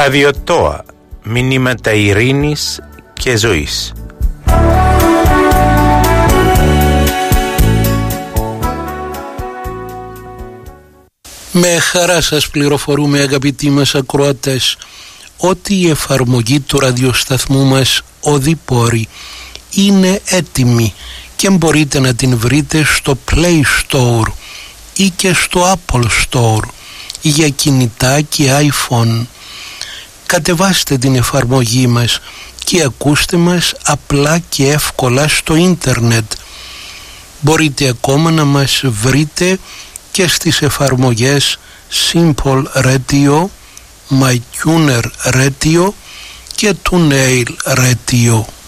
Ραδιοτόα, μηνύματα ειρήνης και ζωής. Με χαρά σας πληροφορούμε, αγαπητοί μας ακροατές, ότι η εφαρμογή του ραδιοσταθμού μας Οδηπόρη είναι έτοιμη και μπορείτε να την βρείτε στο Play Store ή και στο Apple Store για κινητά και iPhone. Κατεβάστε την εφαρμογή μας και ακούστε μας απλά και εύκολα στο ίντερνετ. Μπορείτε ακόμα να μας βρείτε και στις εφαρμογές Simple Radio, MyTuner Radio και TuneIn Radio.